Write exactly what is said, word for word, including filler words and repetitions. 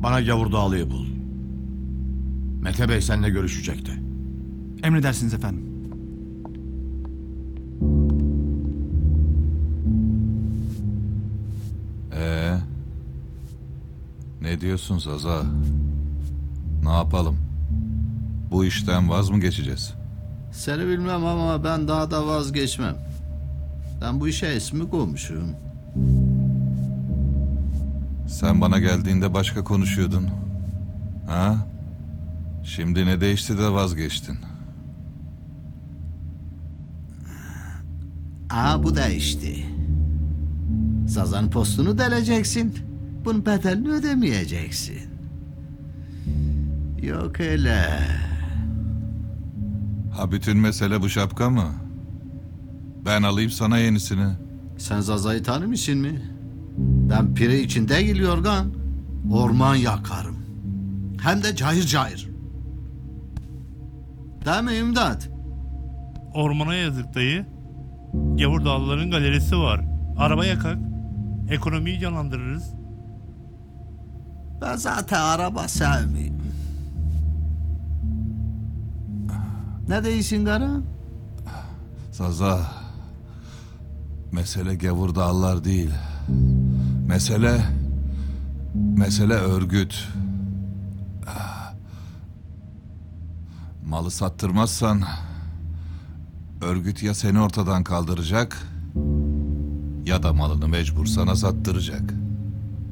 Bana Gavur Dağlı'yı bul. Mete Bey seninle görüşecekti. Emredersiniz efendim. Ee, ne diyorsun Zaza? Ne yapalım? Bu işten vaz mı geçeceğiz? Seni bilmem ama ben daha da vazgeçmem. Ben bu işe ismi koymuşum. Sen bana geldiğinde başka konuşuyordun. Ha? Şimdi ne değişti de vazgeçtin? Aa, bu değişti. Sazan postunu deleceksin. Bunun bedelini ödemeyeceksin. Yok öyle. Ha, bütün mesele bu şapka mı? Ben alayım sana yenisini. Sen Zaza'yı tanımışsın mı? Ben pire için değil yorgan, orman yakarım. Hem de cayır cayır. Değil mi İmdat? Ormana yazık dayı. Gavur Dağlıların galerisi var. Araba yakak. Ekonomiyi canlandırırız. Ben zaten araba sevmeyeyim. Ne değilsin kara? Zaza, mesele gavur dağlar değil. Mesele, mesele örgüt. Malı sattırmazsan örgüt ya seni ortadan kaldıracak ya da malını mecbur sana sattıracak.